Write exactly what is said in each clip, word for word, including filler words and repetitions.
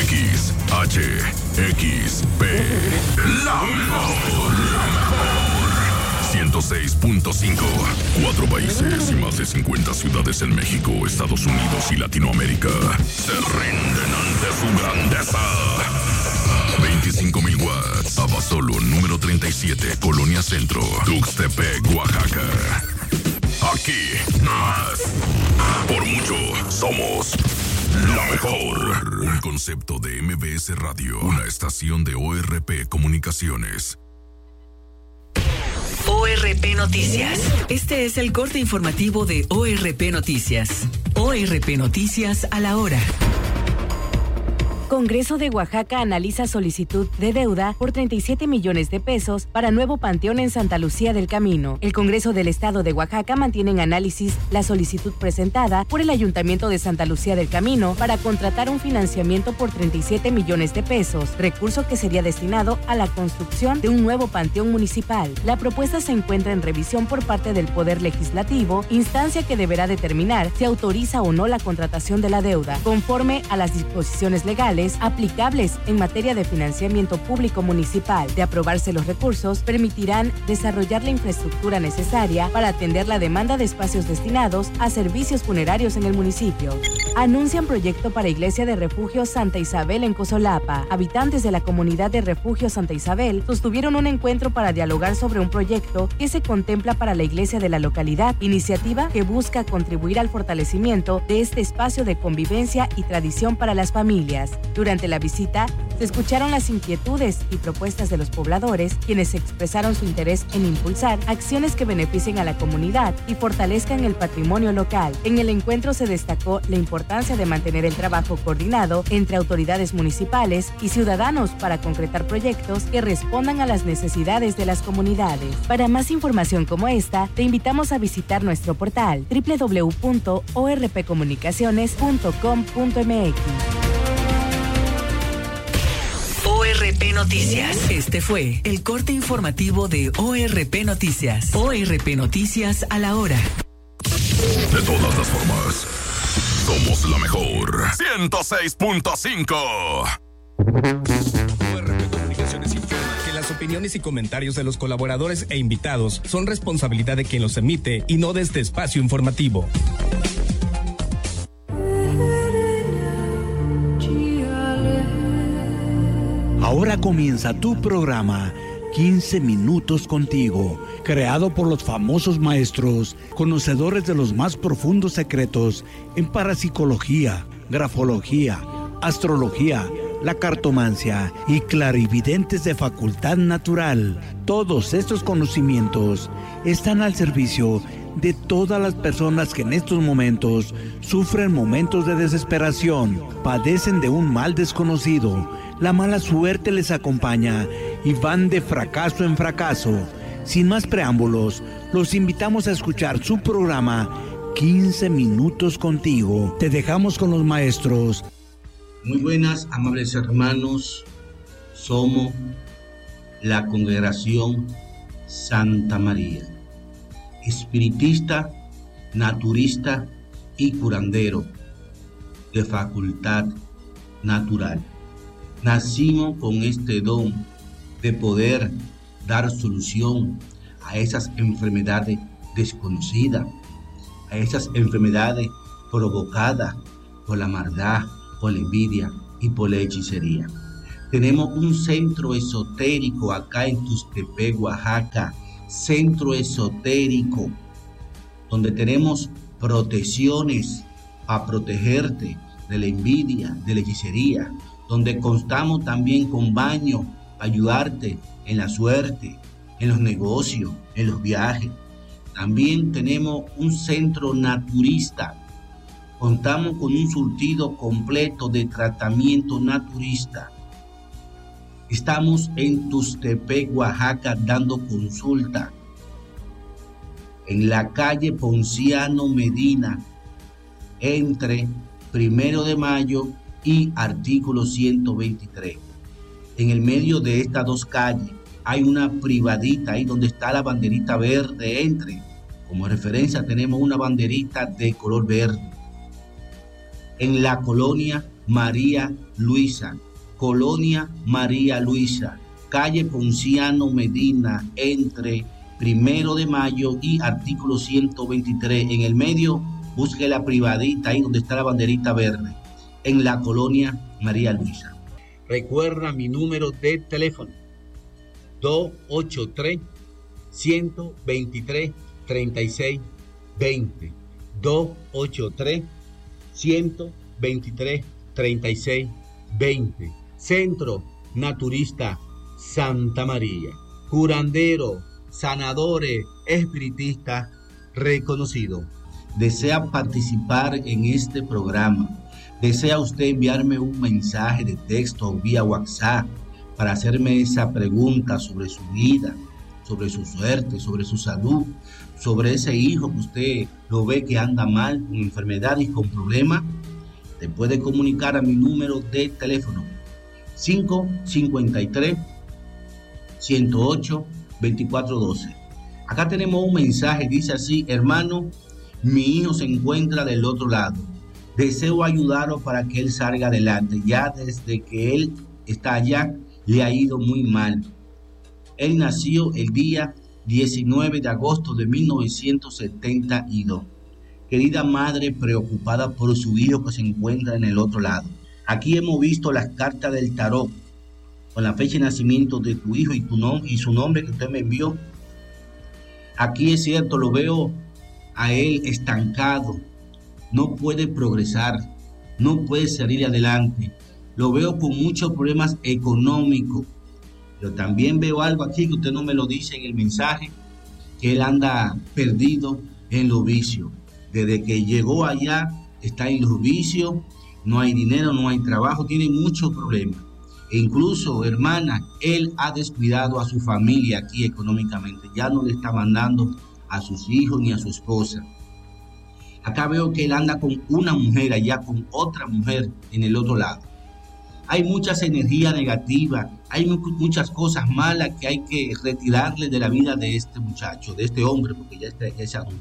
X, H, X, P. La mejor. ciento seis punto cinco. Cuatro países y más de cincuenta ciudades en México, Estados Unidos y Latinoamérica se rinden ante su grandeza. veinticinco mil watts. Abasolo, número treinta y siete, Colonia Centro, Tuxtepec, Oaxaca. Aquí, más. Por mucho, somos la mejor. Un concepto de M B S Radio, una estación de O R P Comunicaciones. O R P Noticias. Este es el corte informativo de O R P Noticias. O R P Noticias a la hora. Congreso de Oaxaca analiza solicitud de deuda por treinta y siete millones de pesos para nuevo panteón en Santa Lucía del Camino. El Congreso del Estado de Oaxaca mantiene en análisis la solicitud presentada por el Ayuntamiento de Santa Lucía del Camino para contratar un financiamiento por treinta y siete millones de pesos, recurso que sería destinado a la construcción de un nuevo panteón municipal. La propuesta se encuentra en revisión por parte del Poder Legislativo, instancia que deberá determinar si autoriza o no la contratación de la deuda, conforme a las disposiciones legales aplicables en materia de financiamiento público municipal. De aprobarse los recursos, permitirán desarrollar la infraestructura necesaria para atender la demanda de espacios destinados a servicios funerarios en el municipio. Anuncian proyecto para Iglesia de Refugio Santa Isabel en Cozolapa. Habitantes de la comunidad de Refugio Santa Isabel sostuvieron un encuentro para dialogar sobre un proyecto que se contempla para la iglesia de la localidad, iniciativa que busca contribuir al fortalecimiento de este espacio de convivencia y tradición para las familias. Durante la visita, se escucharon las inquietudes y propuestas de los pobladores, quienes expresaron su interés en impulsar acciones que beneficien a la comunidad y fortalezcan el patrimonio local. En el encuentro se destacó la importancia de mantener el trabajo coordinado entre autoridades municipales y ciudadanos para concretar proyectos que respondan a las necesidades de las comunidades. Para más información como esta, te invitamos a visitar nuestro portal doble u doble u doble u punto o r p comunicaciones punto com punto m x. O R P Noticias. Este fue el corte informativo de O R P Noticias. O R P Noticias a la hora. De todas las formas, somos la mejor. ciento seis punto cinco. O R P Comunicaciones informa que las opiniones y comentarios de los colaboradores e invitados son responsabilidad de quien los emite y no de este espacio informativo. Ahora comienza tu programa quince minutos contigo, creado por los famosos maestros, conocedores de los más profundos secretos en parapsicología, grafología, astrología, la cartomancia y clarividentes de facultad natural. Todos estos conocimientos están al servicio de todas las personas que en estos momentos sufren momentos de desesperación, padecen de un mal desconocido. La mala suerte les acompaña y van de fracaso en fracaso. Sin más preámbulos, los invitamos a escuchar su programa quince minutos contigo. Te dejamos con los maestros. Muy buenas, amables hermanos. Somos la Congregación Santa María, espiritista, naturista y curandero de facultad natural. Nacimos con este don de poder dar solución a esas enfermedades desconocidas, a esas enfermedades provocadas por la maldad, por la envidia y por la hechicería. Tenemos un centro esotérico acá en Tuxtepec, Oaxaca, centro esotérico, donde tenemos protecciones para protegerte de la envidia, de la hechicería, donde constamos también con baño para ayudarte en la suerte, en los negocios, en los viajes. También tenemos un centro naturista. Contamos con un surtido completo de tratamiento naturista. Estamos en Tuxtepec, Oaxaca, dando consulta. En la calle Ponciano Medina, entre Primero de Mayo y artículo ciento veintitrés. En el medio de estas dos calles hay una privadita ahí donde está la banderita verde. Entre, como referencia tenemos una banderita de color verde. En la colonia María Luisa, Colonia María Luisa, calle Ponciano Medina, entre Primero de Mayo y artículo ciento veintitrés. En el medio, busque la privadita, ahí donde está la banderita verde, en la Colonia María Luisa. Recuerda mi número de teléfono, dos ocho tres, uno dos tres, tres seis dos cero, dos ocho tres, uno dos tres, tres seis dos cero. Centro Naturista Santa María, curandero, sanadores, espiritistas reconocido. ¿Desea participar en este programa? ¿Desea usted enviarme un mensaje de texto o vía WhatsApp para hacerme esa pregunta sobre su vida, sobre su suerte, sobre su salud, sobre ese hijo que usted lo ve que anda mal, con enfermedad y con problemas? Te puede comunicar a mi número de teléfono cinco cinco tres, uno cero ocho, dos cuatro uno dos. Acá tenemos un mensaje, dice así: hermano, mi hijo se encuentra del otro lado. Deseo ayudarlo para que él salga adelante. Ya desde que él está allá, le ha ido muy mal. Él nació el día diecinueve de agosto de mil novecientos setenta y dos. Querida madre preocupada por su hijo que se encuentra en el otro lado. Aquí hemos visto las cartas del tarot con la fecha de nacimiento de tu hijo y, tu nom- y su nombre que usted me envió. Aquí es cierto, lo veo a él estancado. No puede progresar, no puede salir adelante. Lo veo con muchos problemas económicos. Pero también veo algo aquí que usted no me lo dice en el mensaje, que él anda perdido en los vicios. Desde que llegó allá está en los vicios, no hay dinero, no hay trabajo, tiene muchos problemas. E incluso, hermana, él ha descuidado a su familia aquí económicamente. Ya no le está mandando a sus hijos ni a su esposa. Acá veo que él anda con una mujer allá, con otra mujer en el otro lado. Hay muchas energías negativas, hay muchas cosas malas que hay que retirarle de la vida de este muchacho, de este hombre, porque ya, está, ya es adulto.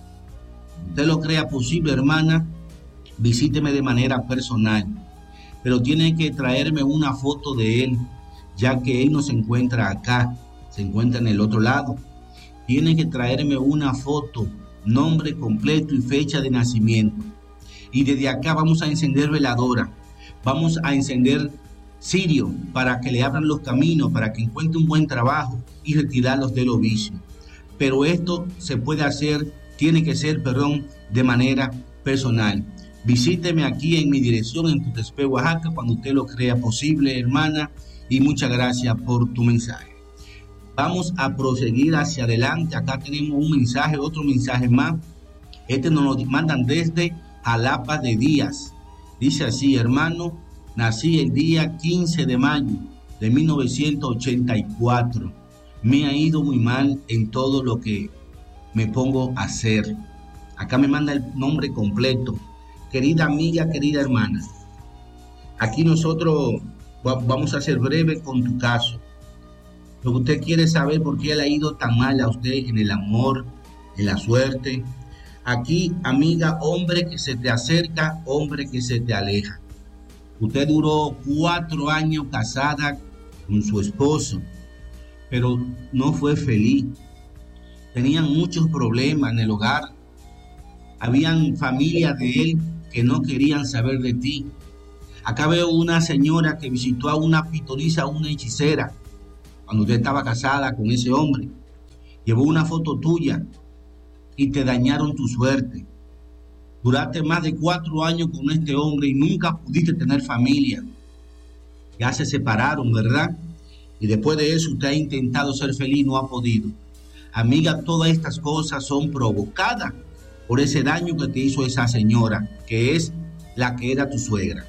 Usted lo crea posible, hermana, visíteme de manera personal, pero tiene que traerme una foto de él, ya que él no se encuentra acá, se encuentra en el otro lado. Tiene que traerme una foto, nombre completo y fecha de nacimiento. Y desde acá vamos a encender veladora, vamos a encender cirio para que le abran los caminos, para que encuentre un buen trabajo y retirarlos de los vicios. Pero esto se puede hacer, tiene que ser, perdón, de manera personal. Visíteme aquí en mi dirección en Tutexpé, Oaxaca, cuando usted lo crea posible, hermana, y muchas gracias por tu mensaje. Vamos a proseguir hacia adelante. Acá tenemos un mensaje, otro mensaje más. Este nos lo mandan desde Jalapa de Díaz. Dice así: hermano, nací el día quince de mayo de mil novecientos ochenta y cuatro. Me ha ido muy mal en todo lo que me pongo a hacer. Acá me manda el nombre completo. Querida amiga, querida hermana, aquí nosotros vamos a ser breves con tu caso. Lo que usted quiere saber por qué le ha ido tan mal a usted en el amor, en la suerte. Aquí, amiga, hombre que se te acerca, hombre que se te aleja. Usted duró cuatro años casada con su esposo, pero no fue feliz. Tenían muchos problemas en el hogar. Habían familias de él que no querían saber de ti. Acá veo una señora que visitó a una pitonisa, a una hechicera, cuando usted estaba casada con ese hombre. Llevó una foto tuya y te dañaron tu suerte. Duraste más de cuatro años con este hombre y nunca pudiste tener familia. Ya se separaron, ¿verdad? Y después de eso usted ha intentado ser feliz y no ha podido. Amiga, todas estas cosas son provocadas por ese daño que te hizo esa señora, que es la que era tu suegra.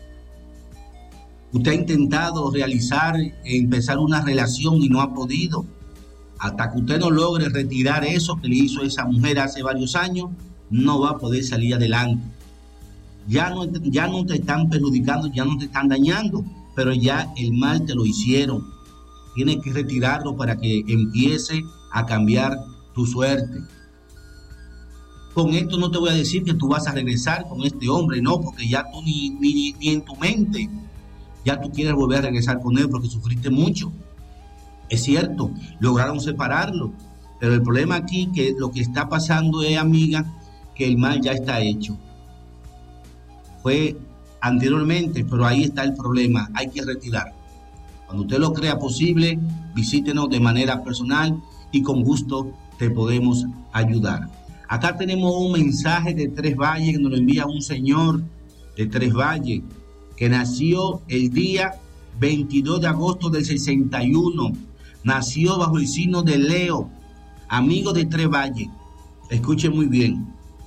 Usted ha intentado realizar, empezar una relación y no ha podido. Hasta que usted no logre retirar eso que le hizo esa mujer hace varios años, no va a poder salir adelante. Ya no, ya no te están perjudicando, ya no te están dañando, pero ya el mal te lo hicieron. Tienes que retirarlo para que empiece a cambiar tu suerte. Con esto no te voy a decir que tú vas a regresar con este hombre, no, porque ya tú ni, ni, ni en tu mente, ya tú quieres volver a regresar con él porque sufriste mucho. Es cierto, lograron separarlo, pero el problema aquí que lo que está pasando es, amiga, que el mal ya está hecho. Fue anteriormente, pero ahí está el problema, hay que retirarlo. Cuando usted lo crea posible, visítenos de manera personal y con gusto te podemos ayudar. Acá tenemos un mensaje de Tres Valles que nos lo envía un señor de Tres Valles que nació el día veintidós de agosto del sesenta y uno. Nació bajo el signo de Leo, amigo de Tres Valles. Escuche muy bien.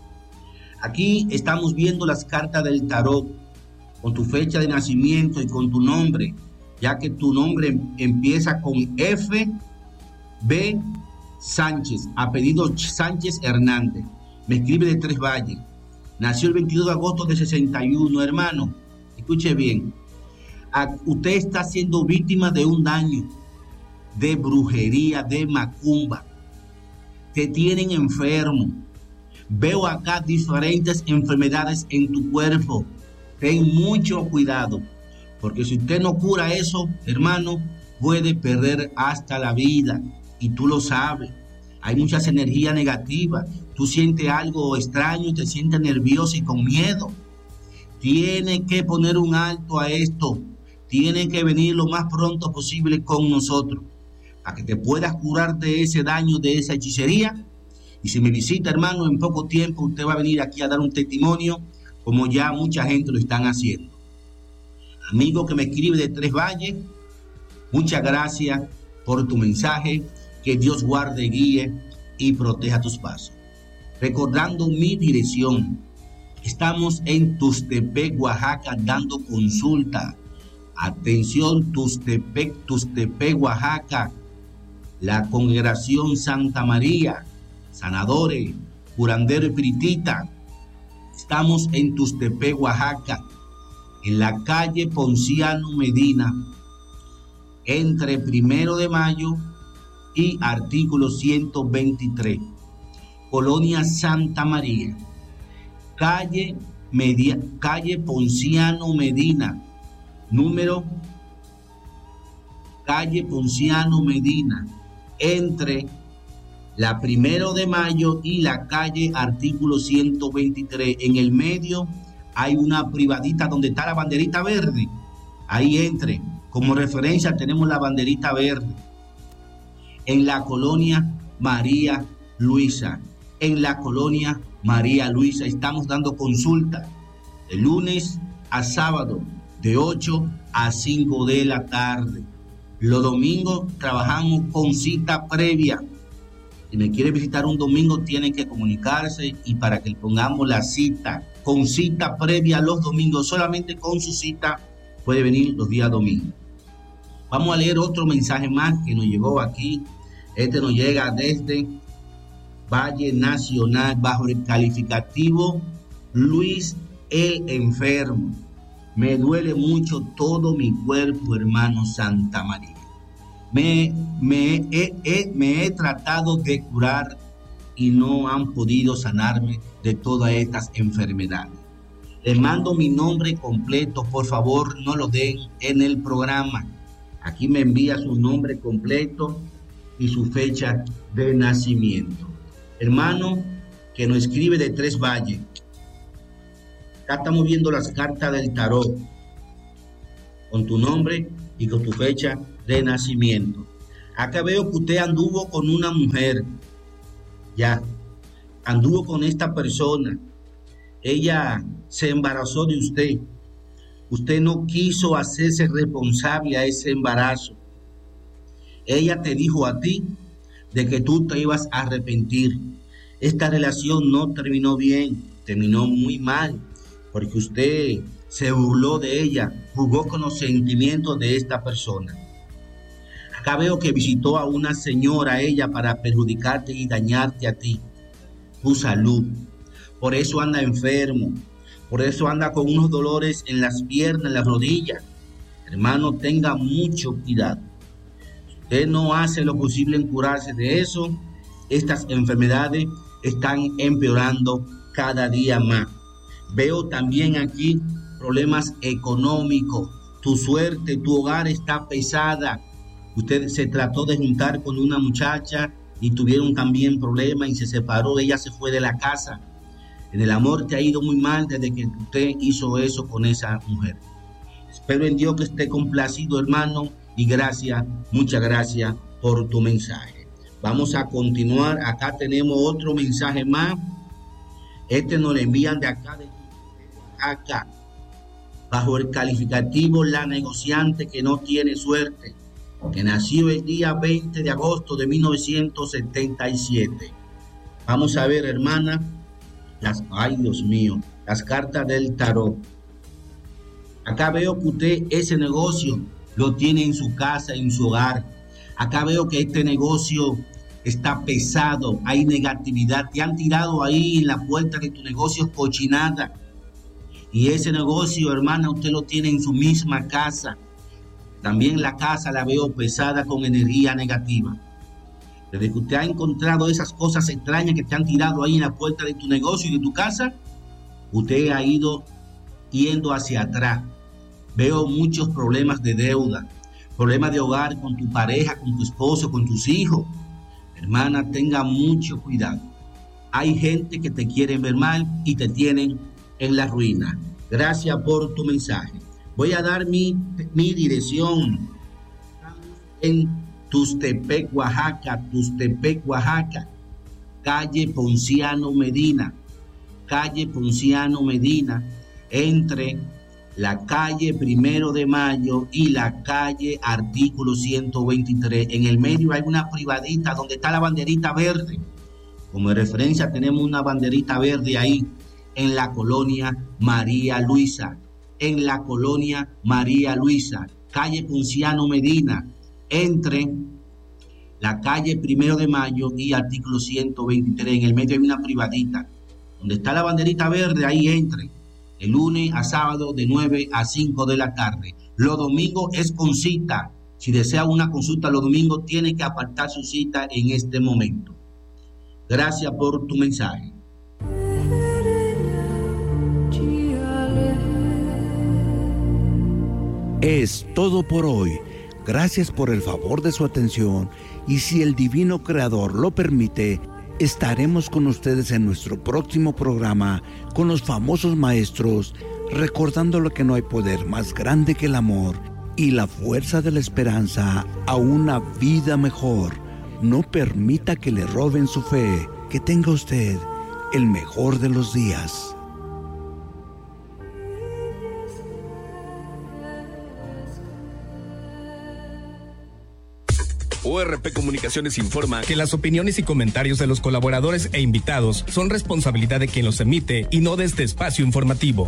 Aquí estamos viendo las cartas del tarot con tu fecha de nacimiento y con tu nombre, ya que tu nombre empieza con F B Sánchez, apellido Sánchez Hernández. Me escribe de Tres Valles. Nació el veintidós de agosto de sesenta y uno, hermano. Escuche bien. Usted está siendo víctima de un daño, de brujería, de macumba. Te tienen enfermo. Veo acá diferentes enfermedades en tu cuerpo. Ten mucho cuidado, porque si usted no cura eso, hermano, puede perder hasta la vida. Y tú lo sabes, hay muchas energías negativas, tú sientes algo extraño, te sientes nervioso y con miedo. Tiene que poner un alto a esto, tiene que venir lo más pronto posible con nosotros, para que te puedas curar de ese daño, de esa hechicería. Y si me visita, hermano, en poco tiempo usted va a venir aquí a dar un testimonio, como ya mucha gente lo están haciendo. Amigo que me escribe de Tres Valles, muchas gracias por tu mensaje. Que Dios guarde, guíe y proteja tus pasos. Recordando mi dirección, estamos en Tustepec, Oaxaca, dando consulta. Atención, Tustepec, Tustepec, Oaxaca. La Congregación Santa María, sanadores, curandero espiritista. Estamos en Tustepec, Oaxaca, en la calle Ponciano Medina, entre Primero de Mayo y artículo ciento veintitrés, Colonia Santa María, calle, Media, calle Ponciano Medina, número, calle Ponciano Medina, entre la Primero de Mayo y la calle artículo ciento veintitrés. En el medio hay una privadita donde está la banderita verde. Ahí entre, como referencia tenemos la banderita verde. En la colonia María Luisa, en la colonia María Luisa estamos dando consulta de lunes a sábado de ocho a cinco de la tarde. Los domingos trabajamos con cita previa. Si me quiere visitar un domingo tiene que comunicarse y para que le pongamos la cita, con cita previa los domingos, solamente con su cita puede venir los días domingos. Vamos a leer otro mensaje más que nos llegó aquí. Este nos llega desde Valle Nacional bajo el calificativo Luis el Enfermo. Me duele mucho todo mi cuerpo, hermano Santa María. Me, me, he, he, me he tratado de curar y no han podido sanarme de todas estas enfermedades. Les mando mi nombre completo, por favor no lo den en el programa. Aquí me envía su nombre completo y su fecha de nacimiento. Hermano que nos escribe de Tres Valles. Acá estamos viendo las cartas del tarot con tu nombre y con tu fecha de nacimiento. Acá veo que usted anduvo con una mujer, ya, anduvo con esta persona. Ella se embarazó de usted. Usted no quiso hacerse responsable a ese embarazo. Ella te dijo a ti de que tú te ibas a arrepentir. Esta relación no terminó bien, terminó muy mal, porque usted se burló de ella, jugó con los sentimientos de esta persona. Acá veo que visitó a una señora, ella, para perjudicarte y dañarte a ti, tu salud. Por eso anda enfermo, por eso anda con unos dolores en las piernas, en las rodillas. Hermano, tenga mucho cuidado. Si usted no hace lo posible en curarse de eso, estas enfermedades están empeorando cada día más. Veo también aquí problemas económicos. Tu suerte, tu hogar está pesada. Usted se trató de juntar con una muchacha y tuvieron también problemas y se separó. Ella se fue de la casa. En el amor te ha ido muy mal desde que usted hizo eso con esa mujer. Espero en Dios que esté complacido, hermano, y gracias, muchas gracias por tu mensaje. Vamos a continuar. Acá tenemos otro mensaje más. Este nos lo envían de acá, de acá, bajo el calificativo La Negociante que no tiene suerte, que nació el día veinte de agosto de mil novecientos setenta y siete. Vamos a ver, hermana, las, ay Dios mío, las cartas del tarot. Acá veo que usted ese negocio lo tiene en su casa, en su hogar. Acá veo que este negocio está pesado, hay negatividad. Te han tirado ahí en la puerta de tu negocio cochinada. Y ese negocio, hermana, usted lo tiene en su misma casa. También la casa la veo pesada con energía negativa. Desde que usted ha encontrado esas cosas extrañas que te han tirado ahí en la puerta de tu negocio y de tu casa, usted ha ido yendo hacia atrás. Veo muchos problemas de deuda, problemas de hogar con tu pareja, con tu esposo, con tus hijos. Hermana, tenga mucho cuidado. Hay gente que te quiere ver mal y te tienen en la ruina. Gracias por tu mensaje. Voy a dar mi, mi dirección. Estamos en Tustepec, Oaxaca, Tustepec, Oaxaca, calle Ponciano Medina, calle Ponciano Medina, entre la calle Primero de Mayo y la calle Artículo ciento veintitrés. En el medio hay una privadita donde está la banderita verde. Como referencia tenemos una banderita verde ahí en la colonia María Luisa. En la colonia María Luisa, calle Ponciano Medina, entre la calle Primero de Mayo y Artículo ciento veintitrés. En el medio hay una privadita. Donde está la banderita verde, ahí entre. De lunes a sábado de nueve a cinco de la tarde. Los domingos es con cita. Si desea una consulta los domingos, tiene que apartar su cita en este momento. Gracias por tu mensaje. Es todo por hoy. Gracias por el favor de su atención y si el Divino Creador lo permite, estaremos con ustedes en nuestro próximo programa con los famosos maestros, recordándole que no hay poder más grande que el amor y la fuerza de la esperanza a una vida mejor. No permita que le roben su fe. Que tenga usted el mejor de los días. O R P Comunicaciones informa que las opiniones y comentarios de los colaboradores e invitados son responsabilidad de quien los emite y no de este espacio informativo.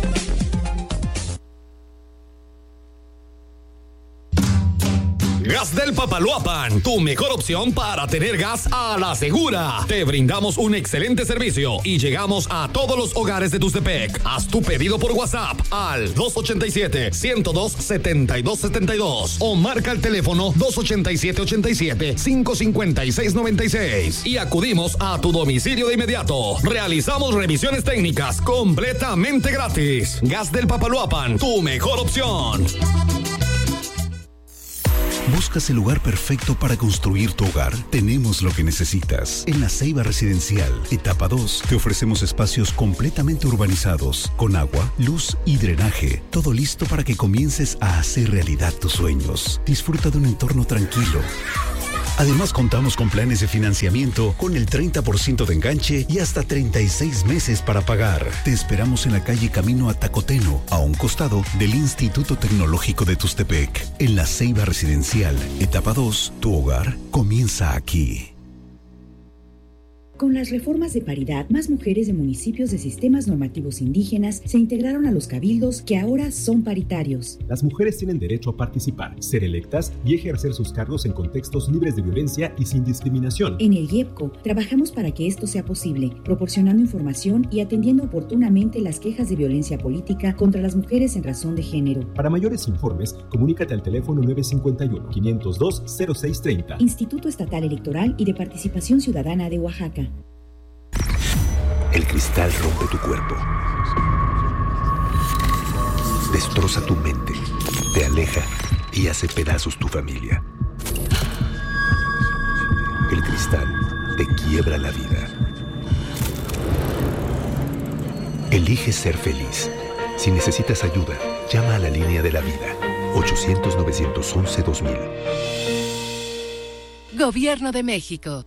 Gas del Papaloapan, tu mejor opción para tener gas a la segura. Te brindamos un excelente servicio y llegamos a todos los hogares de Tustepec. Haz tu pedido por WhatsApp al dos ochenta y siete, ciento dos, setenta y dos setenta y dos o marca el teléfono dos ochenta y siete, ochenta y siete, cinco cincuenta y seis noventa y seis y acudimos a tu domicilio de inmediato. Realizamos revisiones técnicas completamente gratis. Gas del Papaloapan, tu mejor opción. ¿Buscas el lugar perfecto para construir tu hogar? Tenemos lo que necesitas. En La Ceiba Residencial, etapa dos, te ofrecemos espacios completamente urbanizados, con agua, luz y drenaje. Todo listo para que comiences a hacer realidad tus sueños. Disfruta de un entorno tranquilo. Además, contamos con planes de financiamiento con el treinta por ciento de enganche y hasta treinta y seis meses para pagar. Te esperamos en la calle Camino a Tacoteno, a un costado del Instituto Tecnológico de Tustepec. En La Ceiba Residencial, etapa dos, tu hogar comienza aquí. Con las reformas de paridad, más mujeres de municipios de sistemas normativos indígenas se integraron a los cabildos que ahora son paritarios. Las mujeres tienen derecho a participar, ser electas y ejercer sus cargos en contextos libres de violencia y sin discriminación. En el IEPCO trabajamos para que esto sea posible, proporcionando información y atendiendo oportunamente las quejas de violencia política contra las mujeres en razón de género. Para mayores informes, comunícate al teléfono nueve cinco uno, quinientos dos, cero seis treinta. Instituto Estatal Electoral y de Participación Ciudadana de Oaxaca. El cristal rompe tu cuerpo. Destroza tu mente, te aleja y hace pedazos tu familia. El cristal te quiebra la vida. Elige ser feliz. Si necesitas ayuda, llama a la línea de la vida. ochocientos, novecientos once, dos mil. Gobierno de México.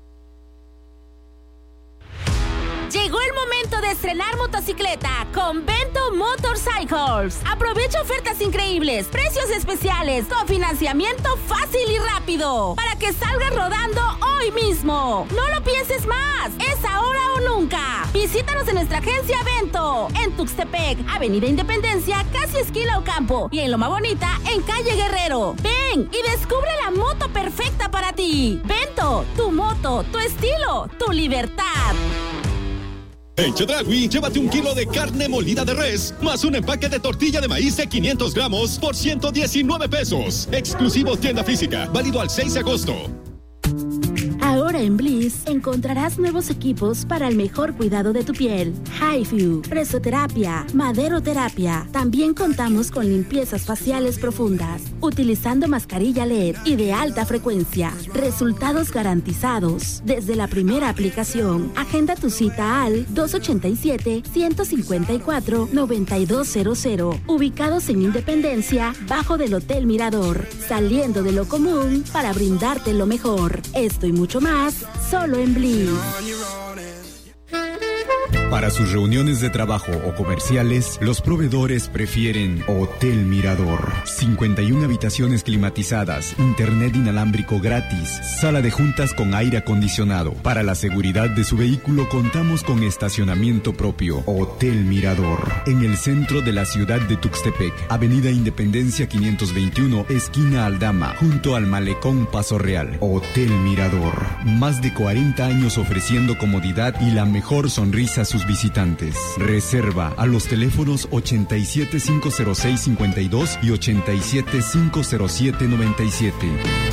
Llegó el momento de estrenar motocicleta con Bento Motorcycles. Aprovecha ofertas increíbles, precios especiales, con financiamiento fácil y rápido, para que salgas rodando hoy mismo. No lo pienses más, es ahora o nunca. Visítanos en nuestra agencia Bento, en Tuxtepec, Avenida Independencia, casi esquina Ocampo, y en Loma Bonita, en Calle Guerrero. Ven y descubre la moto perfecta para ti. Bento, tu moto, tu estilo, tu libertad. En Chedraui, llévate un kilo de carne molida de res, más un empaque de tortilla de maíz de quinientos gramos por ciento diecinueve pesos. Exclusivo tienda física, válido al seis de agosto. Ahora en Bliss encontrarás nuevos equipos para el mejor cuidado de tu piel. HiFu, presoterapia, maderoterapia. También contamos con limpiezas faciales profundas, utilizando mascarilla L E D y de alta frecuencia. Resultados garantizados desde la primera aplicación. Agenda tu cita al dos ochenta y siete, ciento cincuenta y cuatro, noventa y dos cero cero. Ubicados en Independencia, bajo del Hotel Mirador. Saliendo de lo común para brindarte lo mejor. Esto y mucho más, solo en Bliss. Para sus reuniones de trabajo o comerciales, los proveedores prefieren Hotel Mirador. cincuenta y una habitaciones climatizadas, internet inalámbrico gratis, sala de juntas con aire acondicionado. Para la seguridad de su vehículo contamos con estacionamiento propio. Hotel Mirador. En el centro de la ciudad de Tuxtepec, Avenida Independencia quinientos veintiuno, esquina Aldama, junto al Malecón Paso Real. Hotel Mirador. Más de cuarenta años ofreciendo comodidad y la mejor sonrisa a sus visitantes. Reserva a los teléfonos ochenta y siete, cinco cero seis, cincuenta y dos y ochenta y siete, cinco cero siete, noventa y siete.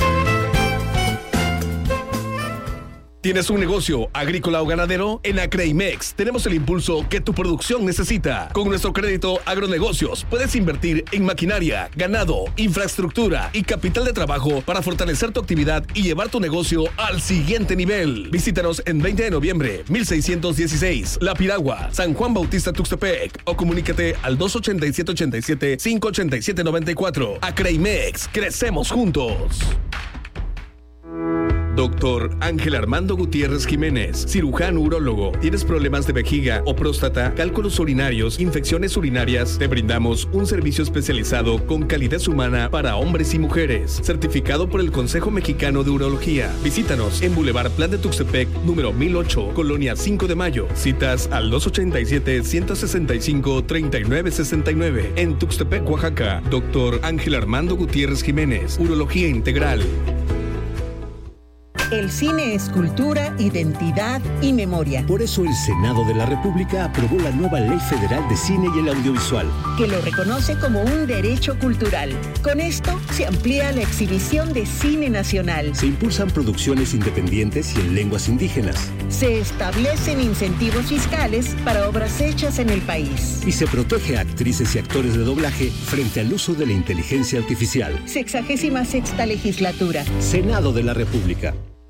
¿Tienes un negocio agrícola o ganadero? En Acreimex tenemos el impulso que tu producción necesita. Con nuestro crédito Agronegocios puedes invertir en maquinaria, ganado, infraestructura y capital de trabajo para fortalecer tu actividad y llevar tu negocio al siguiente nivel. Visítanos en veinte de noviembre, mil seiscientos dieciséis, La Piragua, San Juan Bautista, Tuxtepec, o comunícate al dos ochenta y siete, ochenta y siete, cinco ochenta y siete, noventa y cuatro. Acreimex, crecemos juntos. Doctor Ángel Armando Gutiérrez Jiménez, cirujano urólogo. ¿Tienes problemas de vejiga o próstata, cálculos urinarios, infecciones urinarias? Te brindamos un servicio especializado con calidez humana para hombres y mujeres, certificado por el Consejo Mexicano de Urología. Visítanos en Boulevard Plan de Tuxtepec, número mil ocho, Colonia cinco de Mayo. Citas al dos ochenta y siete, ciento sesenta y cinco, treinta y nueve sesenta y nueve. En Tuxtepec, Oaxaca. Doctor Ángel Armando Gutiérrez Jiménez, Urología Integral. El cine es cultura, identidad y memoria. Por eso el Senado de la República aprobó la nueva Ley Federal de Cine y el Audiovisual, que lo reconoce como un derecho cultural. Con esto se amplía la exhibición de cine nacional. Se impulsan producciones independientes y en lenguas indígenas. Se establecen incentivos fiscales para obras hechas en el país. Y se protege a actrices y actores de doblaje frente al uso de la inteligencia artificial. Sexagésima sexta legislatura. Senado de la República.